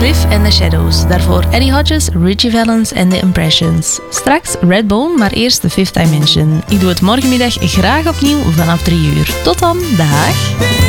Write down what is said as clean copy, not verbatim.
Cliff and the Shadows. Daarvoor Eddie Hodges, Richie Valens en The Impressions. Straks Redbone, maar eerst The Fifth Dimension. Ik doe het morgenmiddag graag opnieuw vanaf 3 uur. Tot dan, dag!